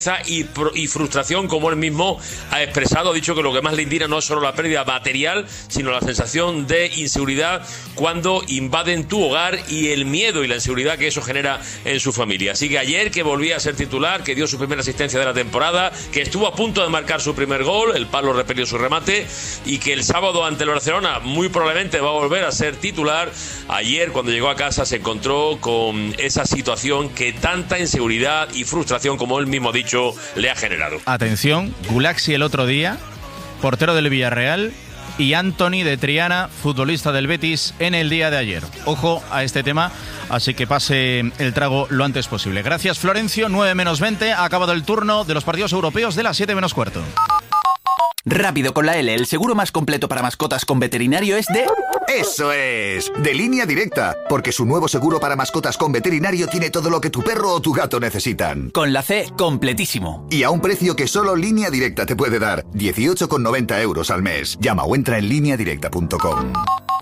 y frustración, como él mismo ha expresado. Ha dicho que lo que más le indigna no es solo la pérdida material, sino la sensación de inseguridad cuando invaden tu hogar y el miedo y la inseguridad que eso genera en su familia. Así que ayer, que volvía a ser titular, que dio su primera asistencia de la temporada, que estuvo a punto de marcar su primer gol, el palo repelió su remate, y que el sábado ante el Barcelona muy probablemente va a volver a ser titular. Ayer, cuando llegó a casa, se encontró con esa situación que tanta inseguridad y frustración, como él mismo ha dicho, le ha generado. Atención, Gulaxi el otro día, portero del Villarreal, y Anthony de Triana, futbolista del Betis, en el día de ayer. Ojo a este tema, así que pase el trago lo antes posible. Gracias, Florencio. 9:20, ha acabado el turno de los partidos europeos de las 7:15. Rápido con la L, el seguro más completo para mascotas con veterinario es de... ¡Eso es! De Línea Directa, porque su nuevo seguro para mascotas con veterinario tiene todo lo que tu perro o tu gato necesitan. Con la C, completísimo. Y a un precio que solo Línea Directa te puede dar, 18,90 € al mes. Llama o entra en lineadirecta.com.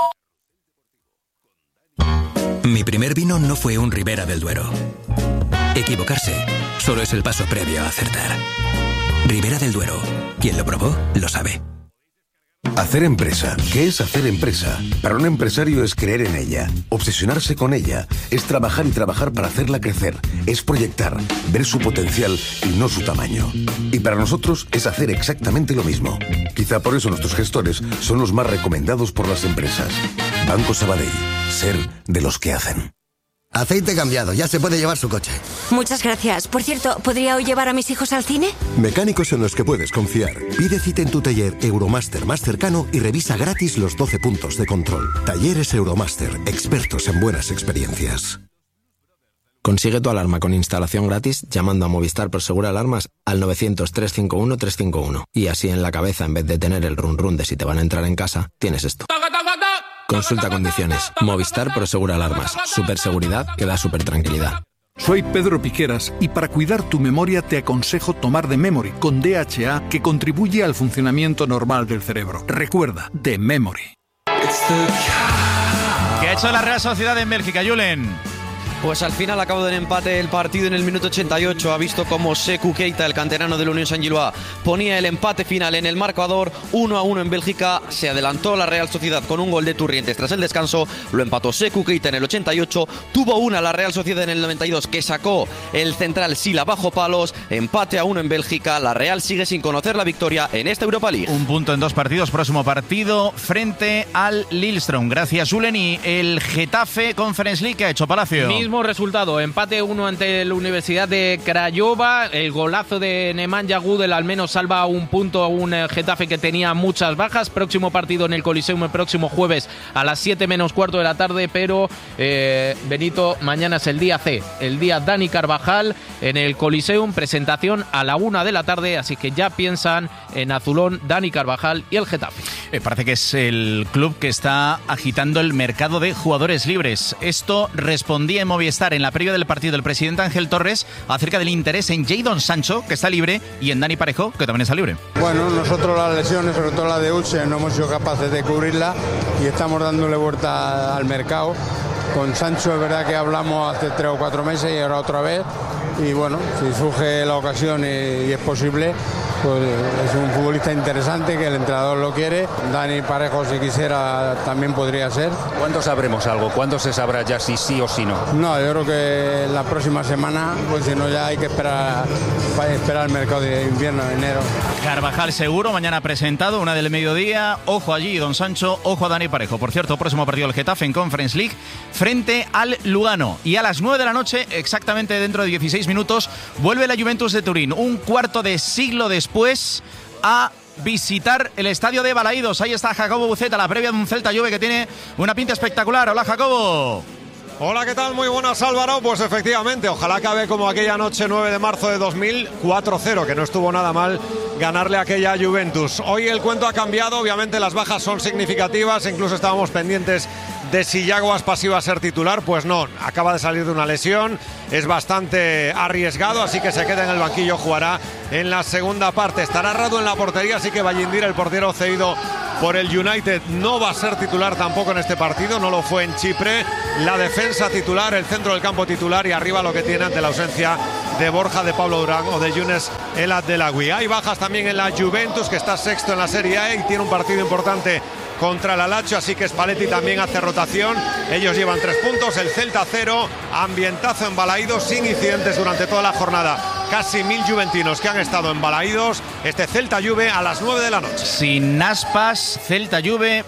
Mi primer vino no fue un Ribera del Duero. Equivocarse solo es el paso previo a acertar. Ribera del Duero. Quien lo probó, lo sabe. Hacer empresa. ¿Qué es hacer empresa? Para un empresario es creer en ella, obsesionarse con ella, es trabajar y trabajar para hacerla crecer, es proyectar, ver su potencial y no su tamaño. Y para nosotros es hacer exactamente lo mismo. Quizá por eso nuestros gestores son los más recomendados por las empresas. Banco Sabadell. Ser de los que hacen. Aceite cambiado, ya se puede llevar su coche. Muchas gracias. Por cierto, ¿podría hoy llevar a mis hijos al cine? Mecánicos en los que puedes confiar. Pide cita en tu taller Euromaster más cercano y revisa gratis los 12 puntos de control. Talleres Euromaster, expertos en buenas experiencias. Consigue tu alarma con instalación gratis llamando a Movistar Prosegur Alarmas al 900-351-351. Y así en la cabeza, en vez de tener el run run de si te van a entrar en casa, tienes esto. Consulta condiciones. Movistar Prosegur Alarmas. Superseguridad que da super tranquilidad. Soy Pedro Piqueras y para cuidar tu memoria te aconsejo tomar The Memory con DHA, que contribuye al funcionamiento normal del cerebro. Recuerda, The Memory. ¿Qué ha hecho la Real Sociedad en Bélgica, Julen? Pues al final acabó del empate el partido en el minuto 88. Ha visto cómo Sekou Keita, el canterano del Unión Saint-Gilloise, ponía el empate final en el marcador. 1-1 en Bélgica. Se adelantó la Real Sociedad con un gol de Turrientes tras el descanso. Lo empató Sekou Keita en el 88. Tuvo una la Real Sociedad en el 92 que sacó el central Sila bajo palos. Empate a 1 en Bélgica. La Real sigue sin conocer la victoria en esta Europa League. Un punto en 2 partidos. Próximo partido frente al Lillestrøm. Gracias, Julen. Y el Getafe Conference League, que ha hecho Palacio. Mismo resultado, empate 1 ante la Universidad de Craiova. El golazo de Nemanja Gudel al menos salva un punto a un Getafe que tenía muchas bajas. Próximo partido en el Coliseum el próximo jueves a las 7:15 de la tarde, pero Benito, mañana es el día C, el día Dani Carvajal en el Coliseum, presentación a la 1 de la tarde, así que ya piensan en azulón Dani Carvajal y el Getafe. Parece que es el club que está agitando el mercado de jugadores libres. Esto respondía en Movistar en la previa del partido el presidente Ángel Torres acerca del interés en Jadon Sancho, que está libre, y en Dani Parejo, que también está libre. Bueno, nosotros las lesiones, sobre todo la de Uche, no hemos sido capaces de cubrirla y estamos dándole vuelta al mercado. Con Sancho es verdad que hablamos hace 3 o 4 meses y ahora otra vez. Y bueno, si surge la ocasión y es posible, pues es un futbolista interesante que el entrenador lo quiere. Dani Parejo, si quisiera, también podría ser. ¿Cuándo sabremos algo? ¿Cuándo se sabrá ya si sí o si no? No, yo creo que la próxima semana, pues si no ya hay que esperar el mercado de invierno, de enero. Carvajal seguro, mañana presentado, 1 del mediodía. Ojo allí, don Sancho, ojo a Dani Parejo. Por cierto, próximo partido del Getafe en Conference League frente al Lugano. Y a las 9 de la noche, exactamente dentro de 16 minutos, vuelve la Juventus de Turín, un cuarto de siglo después, a visitar el estadio de Balaídos. Ahí está Jacobo Buceta, la previa de un Celta Juve que tiene una pinta espectacular. Hola, Jacobo. Hola, ¿qué tal? Muy buenas, Álvaro. Pues efectivamente, ojalá acabe como aquella noche 9 de marzo de 2000, 4-0, que no estuvo nada mal ganarle a aquella Juventus. Hoy el cuento ha cambiado, obviamente las bajas son significativas, incluso estábamos pendientes de si Yago Aspas iba a ser titular, pues no, acaba de salir de una lesión, es bastante arriesgado, así que se queda en el banquillo, jugará en la segunda parte. Estará Radu en la portería, así que Vallindir, el portero cedido por el United, no va a ser titular tampoco en este partido, no lo fue en Chipre. La defensa titular, el centro del campo titular y arriba lo que tiene ante la ausencia de Borja, de Pablo Durán o de Younes El Abdelagui. Hay bajas también en la Juventus, que está sexto en la Serie A y tiene un partido importante contra el Lazio, así que Spalletti también hace rotación. Ellos llevan 3 puntos, el Celta 0, ambientazo en Balaídos sin incidentes durante toda la jornada. Casi 1000 juventinos que han estado en Balaídos. Este Celta-Juve a las 9 de la noche. Sin aspas, Celta-Juve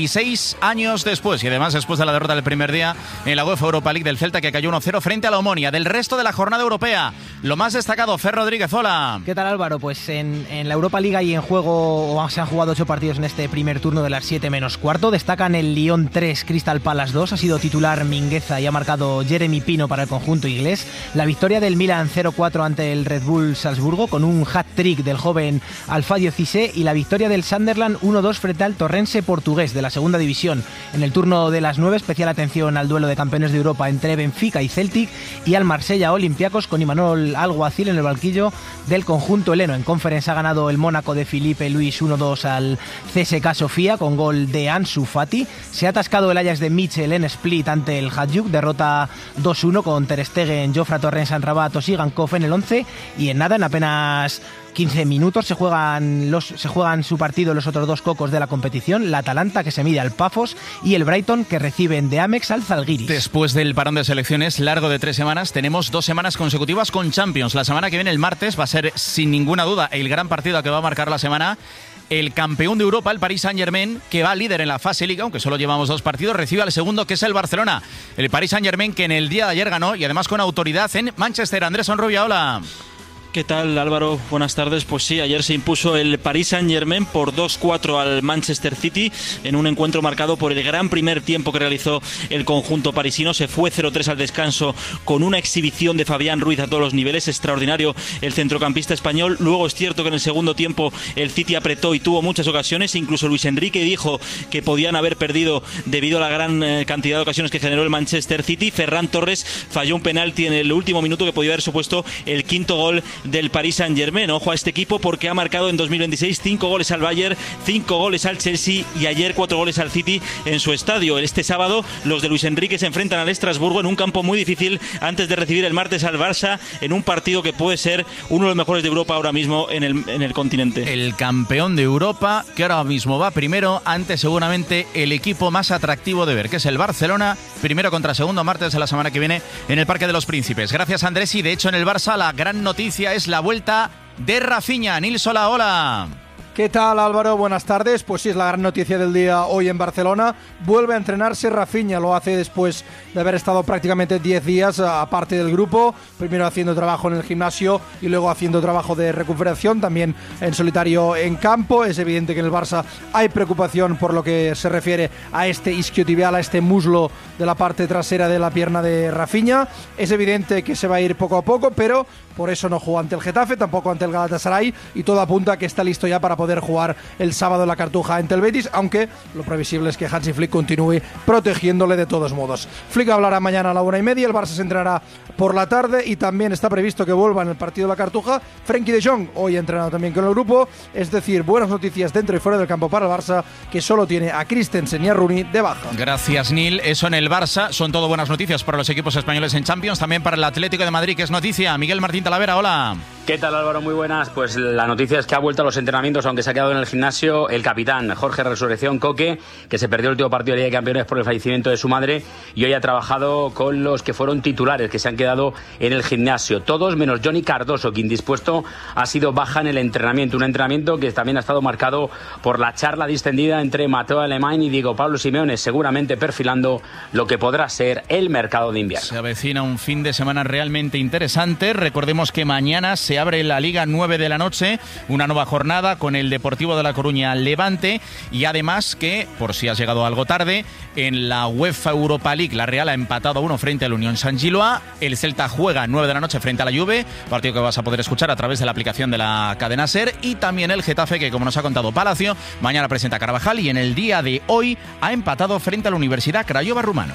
26 años después, y además después de la derrota del primer día en la UEFA Europa League del Celta, que cayó 1-0 frente a la Omonia. Del resto de la jornada europea, lo más destacado, Fer Rodríguez, hola. ¿Qué tal, Álvaro? Pues en la Europa League hay en juego, se han jugado 8 partidos en este primer turno de las 7 menos cuarto. Destacan el Lyon 3, Crystal Palace 2. Ha sido titular Mingueza y ha marcado Jeremy Pino para el conjunto inglés. La victoria del Milan 0-4 ante el Red Bull Salzburgo con un hat-trick del joven Alfadio Cissé, y la victoria del Sunderland 1-2 frente al Torrense portugués de la segunda división. En el turno de las 9, especial atención al duelo de campeones de Europa entre Benfica y Celtic, y al Marsella Olympiacos con Imanol Alguacil en el banquillo del conjunto heleno. En Conference ha ganado el Mónaco de Filipe Luis 1-2 al CSKA Sofía con gol de Ansu Fati. Se ha atascado el Ajax de Mitchell en Split ante el Hajduk, derrota 2-1 con Ter Stegen, Jofra Torrens, Amrabat o Sigankov en el 11, y en apenas 15 minutos se juegan su partido los otros 2 cocos de la competición, la Atalanta, que se mide al Pafos, y el Brighton, que reciben de Amex al Zalgiris. Después del parón de selecciones largo de 3 semanas, tenemos 2 semanas consecutivas con Champions. La semana que viene, el martes, va a ser sin ninguna duda el gran partido que va a marcar la semana. El campeón de Europa, el Paris Saint-Germain, que va líder en la fase Liga, aunque solo llevamos 2 partidos, recibe al segundo, que es el Barcelona. El Paris Saint-Germain, que en el día de ayer ganó, y además con autoridad, en Manchester. Andrés Sonrubia, hola. ¿Qué tal, Álvaro? Buenas tardes. Pues sí, ayer se impuso el Paris Saint-Germain por 2-4 al Manchester City en un encuentro marcado por el gran primer tiempo que realizó el conjunto parisino. Se fue 0-3 al descanso con una exhibición de Fabián Ruiz a todos los niveles. Extraordinario el centrocampista español. Luego es cierto que en el segundo tiempo el City apretó y tuvo muchas ocasiones. Incluso Luis Enrique dijo que podían haber perdido debido a la gran cantidad de ocasiones que generó el Manchester City. Ferran Torres falló un penalti en el último minuto que podía haber supuesto el quinto gol del Paris Saint-Germain. Ojo a este equipo, porque ha marcado en 2026 5 goles al Bayern, 5 goles al Chelsea y ayer 4 goles al City en su estadio. Este sábado los de Luis Enrique se enfrentan al Estrasburgo en un campo muy difícil antes de recibir el martes al Barça en un partido que puede ser uno de los mejores de Europa ahora mismo en el continente. El campeón de Europa, que ahora mismo va primero ante seguramente el equipo más atractivo de ver, que es el Barcelona, primero contra segundo, martes de la semana que viene en el Parque de los Príncipes. Gracias, Andrés. Y de hecho en el Barça la gran noticia es la vuelta de Rafinha. Nils, hola, hola. ¿Qué tal, Álvaro? Buenas tardes. Pues sí, es la gran noticia del día hoy en Barcelona. Vuelve a entrenarse Rafinha, lo hace después de haber estado prácticamente 10 días aparte del grupo, primero haciendo trabajo en el gimnasio y luego haciendo trabajo de recuperación, también en solitario en campo. Es evidente que en el Barça hay preocupación por lo que se refiere a este isquiotibial, a este muslo de la parte trasera de la pierna de Rafinha. Es evidente que se va a ir poco a poco, pero por eso no jugó ante el Getafe, tampoco ante el Galatasaray, y todo apunta a que está listo ya para poder jugar el sábado en la Cartuja ante el Betis, aunque lo previsible es que Hansi Flick continúe protegiéndole de todos modos. Flick hablará mañana a la 1:30, el Barça se entrenará por la tarde y también está previsto que vuelva en el partido de la Cartuja Frenkie de Jong, hoy entrenado también con el grupo, es decir, buenas noticias dentro y fuera del campo para el Barça, que solo tiene a Christensen y a Rooney de baja. Gracias, Neil. Eso en el Barça, son todo buenas noticias para los equipos españoles en Champions, también para el Atlético de Madrid, que es noticia. Miguel Martín Talavera, hola. ¿Qué tal, Álvaro? Muy buenas. Pues la noticia es que ha vuelto a los entrenamientos, aunque se ha quedado en el gimnasio, el capitán Jorge Resurrección Coque, que se perdió el último partido de Liga de Campeones por el fallecimiento de su madre, y hoy ha trabajado con los que fueron titulares, que se han quedado en el gimnasio. Todos menos Johnny Cardoso, que indispuesto ha sido baja en el entrenamiento. Un entrenamiento que también ha estado marcado por la charla distendida entre Mateo Alemán y Diego Pablo Simeone, seguramente perfilando lo que podrá ser el mercado de invierno. Se avecina un fin de semana realmente interesante. Recordemos que mañana se abre la Liga 9 de la noche, una nueva jornada con el Deportivo de La Coruña Levante, y además que, por si has llegado algo tarde, en la UEFA Europa League la Real ha empatado a 1 frente al Unión Saint-Gilloise, el Celta juega 9 de la noche frente a la Juve, partido que vas a poder escuchar a través de la aplicación de la cadena SER, y también el Getafe, que como nos ha contado Palacio, mañana presenta a Carvajal y en el día de hoy ha empatado frente a la Universidad Craiova rumano.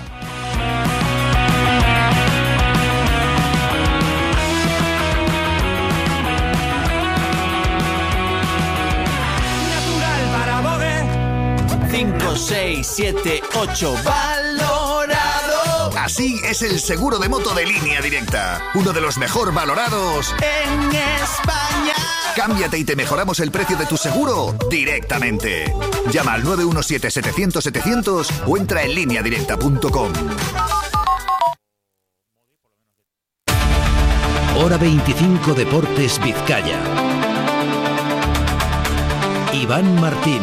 Cinco, 6, 7, 8, valorado. Así es el seguro de moto de Línea Directa. Uno de los mejor valorados en España. Cámbiate y te mejoramos el precio de tu seguro directamente. Llama al 917-700-700 o entra en lineadirecta.com. Hora 25 Deportes Vizcaya. Iván Martín.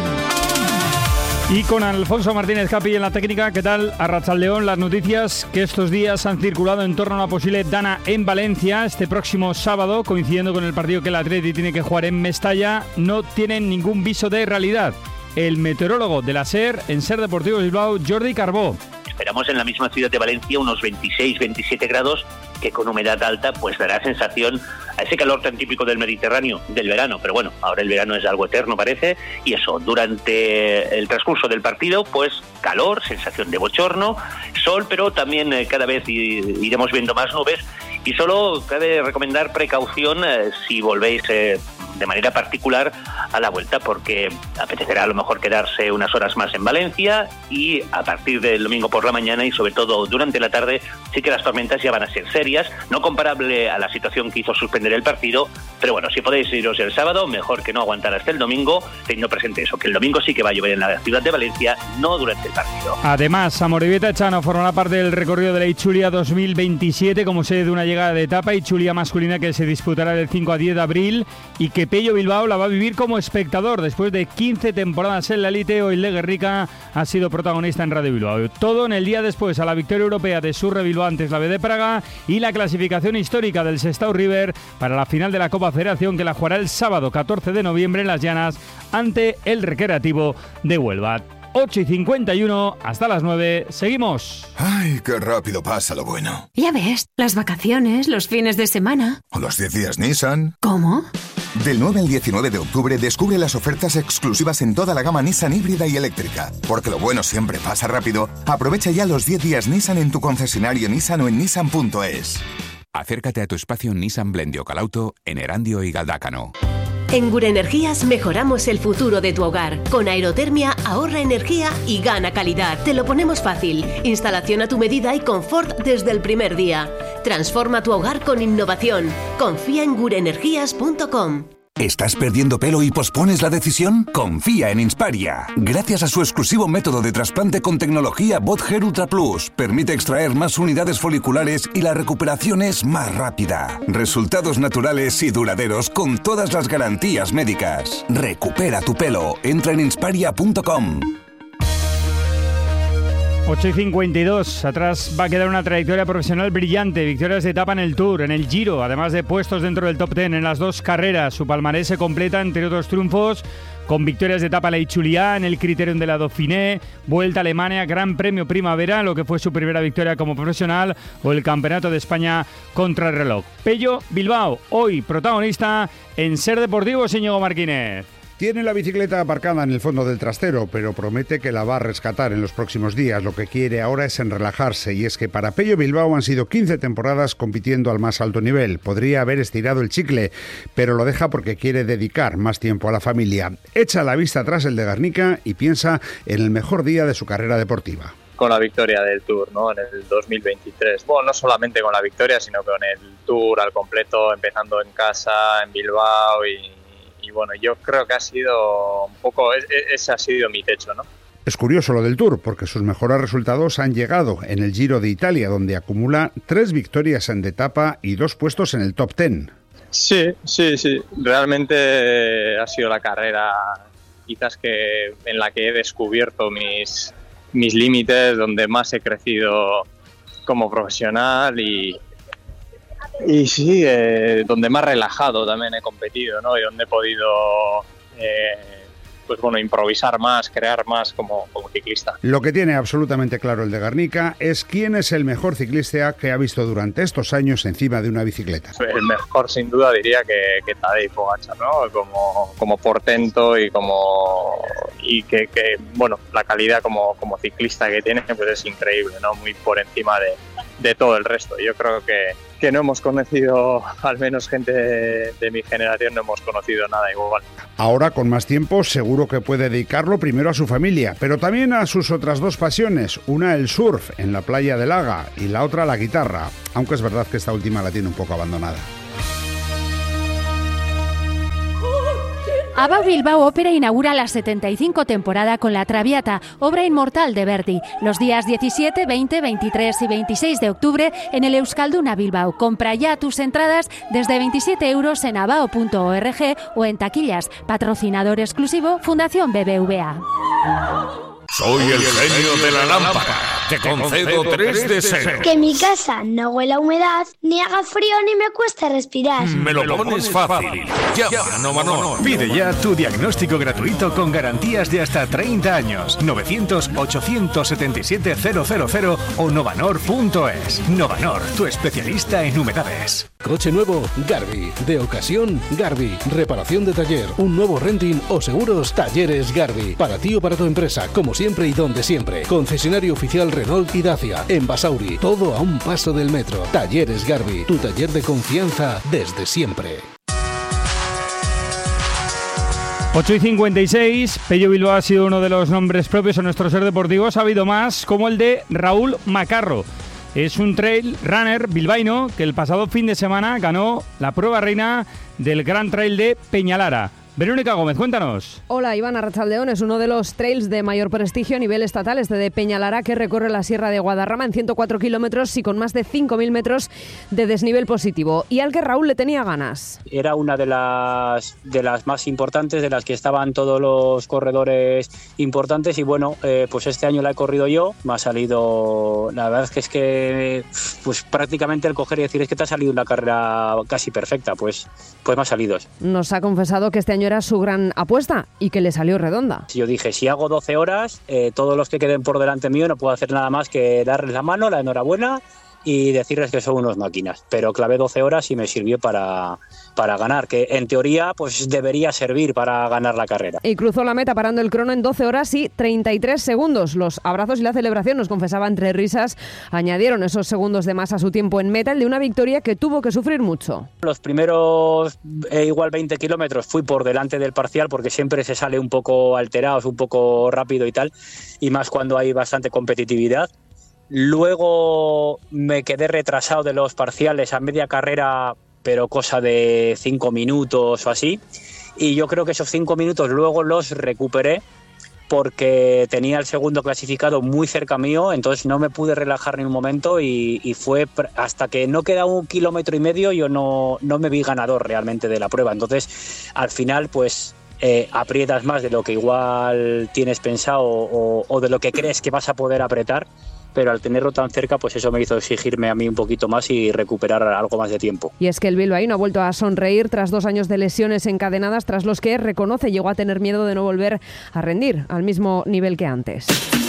Y con Alfonso Martínez Capi en la técnica. ¿Qué tal? Arratsaldeón, las noticias que estos días han circulado en torno a una posible dana en Valencia este próximo sábado, coincidiendo con el partido que el Atleti tiene que jugar en Mestalla, no tienen ningún viso de realidad. El meteorólogo de la SER, en SER Deportivo Bilbao, Jordi Carbó. Esperamos en la misma ciudad de Valencia unos 26-27 grados, que con humedad alta pues dará sensación a ese calor tan típico del Mediterráneo, del verano. Pero bueno, ahora el verano es algo eterno, parece, y eso, durante el transcurso del partido, pues calor, sensación de bochorno, sol, pero también cada vez iremos viendo más nubes, y solo cabe recomendar precaución si volvéis de manera particular a la vuelta, porque apetecerá a lo mejor quedarse unas horas más en Valencia, y a partir del domingo por la mañana y sobre todo durante la tarde sí que las tormentas ya van a ser serias, no comparable a la situación que hizo suspender el partido, pero bueno, si podéis iros el sábado, mejor que no aguantar hasta el domingo, teniendo presente eso, que el domingo sí que va a llover en la ciudad de Valencia, no durante el partido. Además, Amorebieta Echano formará parte del recorrido de la Itzulia 2027 como sede de una llegada de etapa Itzulia masculina que se disputará del 5 a 10 de abril y que Pello Bilbao la va a vivir como espectador. Después de 15 temporadas en la elite, hoy Leguerrica ha sido protagonista en Radio Bilbao. Todo en el día después a la victoria europea de Surre Bilbao antes la B de Praga y la clasificación histórica del Sestao River para la final de la Copa Federación, que la jugará el sábado 14 de noviembre en Las Llanas ante el Recreativo de Huelva. 8:51, hasta las 9, seguimos. Ay, qué rápido pasa lo bueno. Ya ves, las vacaciones, los fines de semana. O los 10 días Nissan. ¿Cómo? Del 9 al 19 de octubre descubre las ofertas exclusivas en toda la gama Nissan híbrida y eléctrica. Porque lo bueno siempre pasa rápido. Aprovecha ya los 10 días Nissan en tu concesionario Nissan o en nissan.es. Acércate a tu espacio Nissan Blendio Calauto en Erandio y Galdácano. En Gure Energías mejoramos el futuro de tu hogar. Con aerotermia ahorra energía y gana calidad. Te lo ponemos fácil. Instalación a tu medida y confort desde el primer día. Transforma tu hogar con innovación. Confía en gureenergías.com. ¿Estás perdiendo pelo y pospones la decisión? Confía en Insparia. Gracias a su exclusivo método de trasplante con tecnología Bot Hair Ultra Plus, permite extraer más unidades foliculares y la recuperación es más rápida. Resultados naturales y duraderos con todas las garantías médicas. Recupera tu pelo. Entra en insparia.com. 8:52, atrás va a quedar una trayectoria profesional brillante, victorias de etapa en el Tour, en el Giro, además de puestos dentro del top 10 en las dos carreras. Su palmarés se completa, entre otros triunfos, con victorias de etapa en la Itzulia, en el Criterium de la Dauphiné, Vuelta a Alemania, Gran Premio Primavera, lo que fue su primera victoria como profesional, o el Campeonato de España Contrarreloj. Pello Bilbao, hoy protagonista en SER Deportivo, Íñigo Martínez. Tiene la bicicleta aparcada en el fondo del trastero, pero promete que la va a rescatar en los próximos días. Lo que quiere ahora es relajarse, y es que para Pello Bilbao han sido 15 temporadas compitiendo al más alto nivel. Podría haber estirado el chicle, pero lo deja porque quiere dedicar más tiempo a la familia. Echa la vista atrás el de Guernica y piensa en el mejor día de su carrera deportiva. Con la victoria del Tour, ¿no? En el 2023. Bueno, no solamente con la victoria, sino con el Tour al completo, empezando en casa, en Bilbao y bueno, yo creo que ha sido un poco, ese ha sido mi techo, ¿no? Es curioso lo del Tour, porque sus mejores resultados han llegado en el Giro de Italia, donde acumula 3 victorias en etapa y 2 puestos en el top 10. Sí. Realmente ha sido la carrera quizás que en la que he descubierto mis límites, donde más he crecido como profesional y sí, donde más relajado también he competido, ¿no? Y donde he podido improvisar más, crear más como ciclista. Lo que tiene absolutamente claro el de Guernica es quién es el mejor ciclista que ha visto durante estos años encima de una bicicleta. El mejor, sin duda, diría que Tadej Pogačar, ¿no? Como portento y que la calidad como ciclista que tiene pues es increíble, ¿no? Muy por encima de todo el resto. Yo creo que que no hemos conocido, al menos gente de mi generación, no hemos conocido nada igual. Ahora, con más tiempo, seguro que puede dedicarlo primero a su familia, pero también a sus otras dos pasiones, una el surf en la playa de Laga y la otra la guitarra, aunque es verdad que esta última la tiene un poco abandonada. ABBA Bilbao Ópera inaugura la 75 temporada con La Traviata, obra inmortal de Verdi, los días 17, 20, 23 y 26 de octubre en el Euskalduna Bilbao. Compra ya tus entradas desde 27 € en abao.org o en taquillas. Patrocinador exclusivo, Fundación BBVA. Soy el genio de la lámpara. Te concedo 3 deseos. Que mi casa no huela a humedad, ni haga frío ni me cueste respirar. Me lo pones fácil. Llama a Novanor. Pide ya tu diagnóstico gratuito con garantías de hasta 30 años. 900-877-000 o novanor.es. Novanor, tu especialista en humedades. Coche nuevo, Garbi. De ocasión, Garbi. Reparación de taller, un nuevo renting o seguros, Talleres Garbi. Para ti o para tu empresa, como siempre y donde siempre. Concesionario oficial Renault y Dacia. En Basauri, todo a un paso del metro. Talleres Garbi, tu taller de confianza desde siempre. 8:56, Pello Bilbao ha sido uno de los nombres propios en nuestro ser deportivo. Ha habido más, como el de Raúl Macarro. Es un trail runner bilbaíno que el pasado fin de semana ganó la prueba reina del Gran Trail de Peñalara. Verónica Gómez, cuéntanos. Hola, Iván Arratsaldeón. Es uno de los trails de mayor prestigio a nivel estatal, este de Peñalara, que recorre la Sierra de Guadarrama en 104 kilómetros y con más de 5.000 metros de desnivel positivo, y al que Raúl le tenía ganas. Era una de las más importantes, de las que estaban todos los corredores importantes, y bueno, pues este año la he corrido yo. Me ha salido, la verdad es que pues prácticamente el coger y decir es que te ha salido una carrera casi perfecta, pues me ha salido. Nos ha confesado que este año era su gran apuesta y que le salió redonda. Yo dije, si hago 12 horas, todos los que queden por delante mío no puedo hacer nada más que darles la mano, la enhorabuena y decirles que son unos máquinas. Pero clavé 12 horas y me sirvió para ganar, que en teoría pues debería servir para ganar la carrera. Y cruzó la meta parando el crono en 12 horas y 33 segundos. Los abrazos y la celebración, nos confesaba entre risas, añadieron esos segundos de más a su tiempo en meta, el de una victoria que tuvo que sufrir mucho. Los primeros igual 20 kilómetros fui por delante del parcial, porque siempre se sale un poco alterados, un poco rápido y tal, y más cuando hay bastante competitividad. Luego me quedé retrasado de los parciales a media carrera, pero cosa de 5 minutos o así. Y yo creo que esos 5 minutos luego los recuperé porque tenía el segundo clasificado muy cerca mío, entonces no me pude relajar ni un momento y fue hasta que no queda 1,5 kilómetros yo no me vi ganador realmente de la prueba. Entonces al final pues aprietas más de lo que igual tienes pensado o de lo que crees que vas a poder apretar, pero al tenerlo tan cerca, pues eso me hizo exigirme a mí un poquito más y recuperar algo más de tiempo. Y es que el bilbaíno ha vuelto a sonreír tras 2 años de lesiones encadenadas, tras los que reconoce llegó a tener miedo de no volver a rendir al mismo nivel que antes.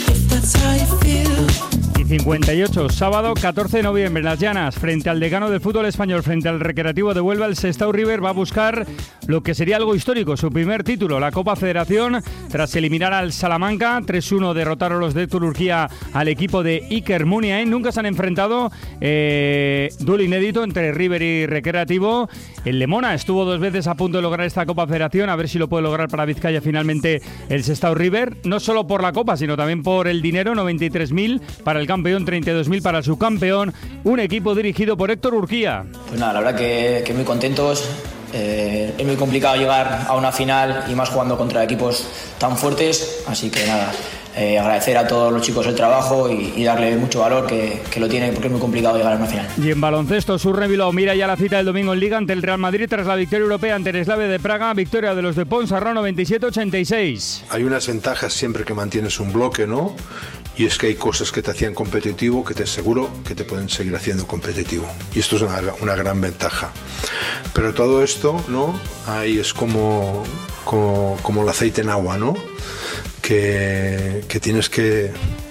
Y 58, sábado 14 de noviembre, en Las Llanas, frente al decano del fútbol español, frente al Recreativo de Huelva, el Sestao River va a buscar lo que sería algo histórico, su primer título, la Copa Federación, tras eliminar al Salamanca. 3-1 derrotaron los de Turquía al equipo de Iker Muniain. Nunca se han enfrentado, duelo inédito entre River y Recreativo. El Lemona estuvo 2 veces a punto de lograr esta Copa Federación, a ver si lo puede lograr para Vizcaya finalmente el Sestao River, no solo por la Copa, sino también por el dinero, 93.000 para el campeón, 32.000 para el subcampeón, un equipo dirigido por Héctor Urquía. Pues nada, la verdad que muy contentos. Es muy complicado llegar a una final y más jugando contra equipos tan fuertes, así que nada, agradecer a todos los chicos el trabajo y darle mucho valor que lo tiene, porque es muy complicado llegar a una final. Y en baloncesto, Surne Bilbao mira ya la cita del domingo en Liga ante el Real Madrid tras la victoria europea ante el Slavia de Praga, victoria de los de Ponsarnau 97-86. Hay unas ventajas siempre que mantienes un bloque, ¿no? Y es que hay cosas que te hacían competitivo que te aseguro que te pueden seguir haciendo competitivo. Y esto es una gran ventaja. Pero todo esto, ¿no? Ahí es como el aceite en agua, ¿no? Que tienes que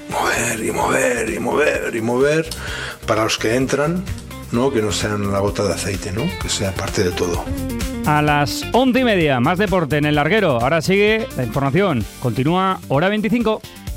mover para los que entran, ¿no? Que no sean la gota de aceite, ¿no? Que sea parte de todo. A las 11:30, más deporte en el larguero. Ahora sigue la información. Continúa Hora 25.